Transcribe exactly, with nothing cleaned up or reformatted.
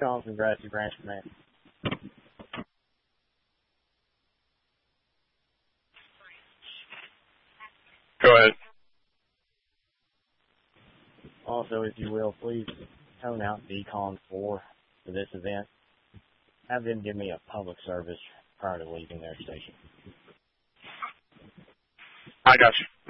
calling from Grassy Branch Command. Go ahead. Also, if you will, please tone out Decon four for this event. Have them give me a public service prior to leaving their station. I got you.